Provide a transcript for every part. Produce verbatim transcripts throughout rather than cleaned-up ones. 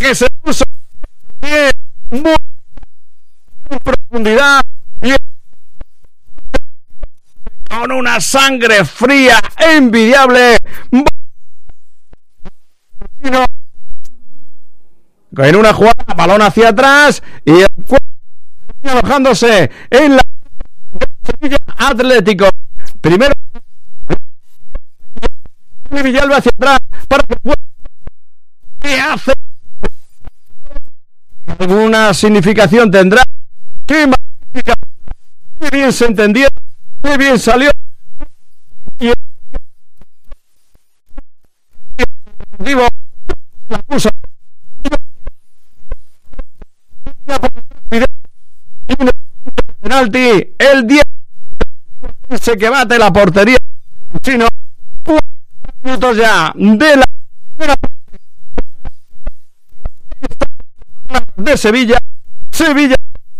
que se puso bien, muy en profundidad y con una sangre fría envidiable. En una jugada, balón hacia atrás y el cuerpo alojándose en la Sevilla Atlético. Primero Villalba hacia atrás para que pueda ¿qué hace? ¿Alguna significación tendrá? ¿Qué magnífica? Muy bien se entendió, muy bien salió y el deportivo la puso penalti, el diez se que bate la portería chino. Cuatro minutos ya de la primera de Sevilla. Sevilla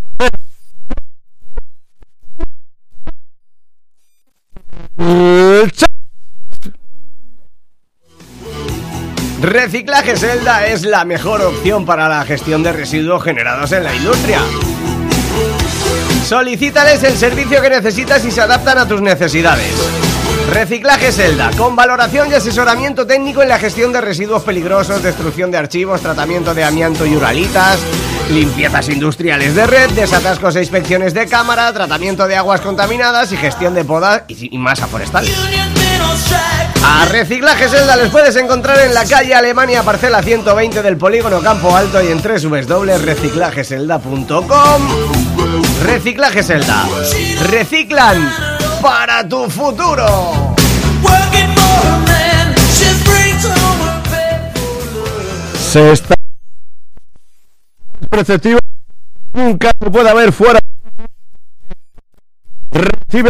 Reciclaje Selda es la mejor opción para la gestión de residuos generados en la industria. Solicítales el servicio que necesitas y se adaptan a tus necesidades. Reciclaje Selda, con valoración y asesoramiento técnico en la gestión de residuos peligrosos, destrucción de archivos, tratamiento de amianto y uralitas, limpiezas industriales de red, desatascos e inspecciones de cámara, tratamiento de aguas contaminadas y gestión de podas y masa forestal. A Reciclaje Selda les puedes encontrar en la calle Alemania, parcela ciento veinte del Polígono Campo Alto y en doble u doble u doble u punto reciclaje selda punto com. Reciclaje Selda. Reciclan para tu futuro. Se está preceptivo. Nunca se puede haber fuera. Recibe.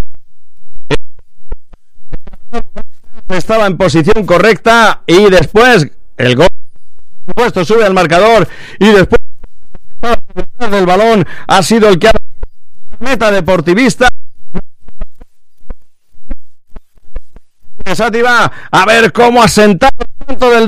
Estaba en posición correcta y después el gol, por supuesto, sube al marcador y después del balón ha sido el que ha la meta deportivista. Sátiva, a ver cómo ha sentado el punto del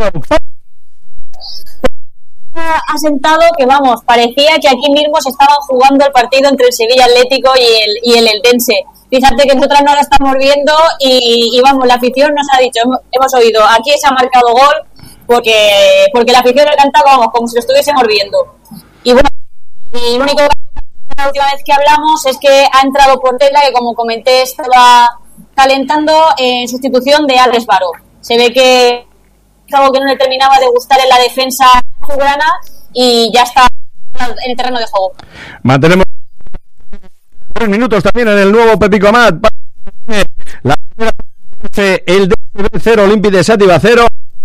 ha sentado que vamos, parecía que aquí mismo se estaban jugando el partido entre el Sevilla Atlético y el, y el Eldense. Fíjate que nosotras no la estamos viendo y, y vamos, la afición nos ha dicho, hemos, hemos oído, aquí se ha marcado gol porque porque la afición le canta vamos, como si lo estuviésemos viendo. Y bueno, y lo único que la última vez que hablamos es que ha entrado Portela, que como comenté estaba calentando en sustitución de Alex Baró. Se ve que es algo que no le terminaba de gustar en la defensa azulgrana y ya está en el terreno de juego. Mantenemos tres minutos también en el nuevo Pepico Amat. La primera el D C B cero, Olympique de Sátiva cero.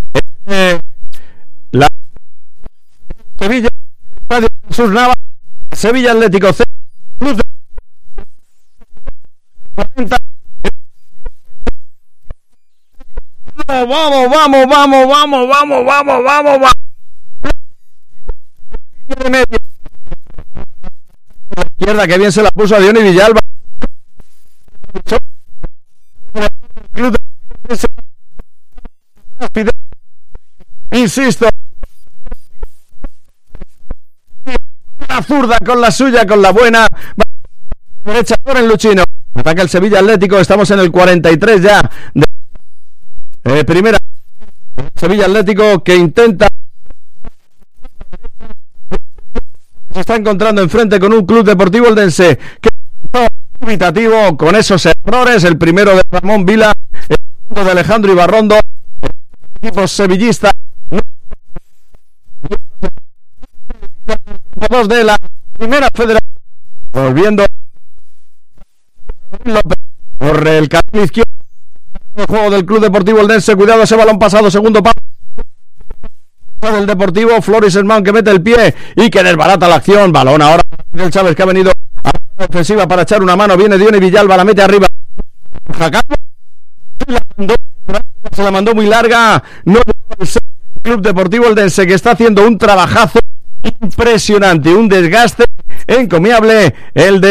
La Sevilla Estadio Jesús Nava, Sevilla Atlético cero. Cruz de cuarenta. Vamos, vamos, vamos, vamos, vamos, vamos, vamos, vamos. Izquierda, que bien se la puso a Diony Villalba. Insisto, la zurda con la suya, con la buena derecha por el Luchino. Ataca el Sevilla Atlético, estamos en el cuarenta y tres ya de eh, primera. Sevilla Atlético que intenta, se está encontrando enfrente con un Club Deportivo Eldense que está dubitativo con esos errores, el primero de Ramón Vila, el segundo de Alejandro Ibarrondo, el equipo sevillista, dos de la primera federación, volviendo por el carril izquierdo del juego del Club Deportivo Eldense. Cuidado ese balón pasado, segundo palo del Deportivo, Floris Hermán que mete el pie y que desbarata la acción. Balón ahora del Chávez, que ha venido a la ofensiva para echar una mano. Viene Diony Villalba, la mete arriba. Se la mandó muy larga. No, el Club Deportivo Eldense, que está haciendo un trabajazo impresionante, un desgaste encomiable el de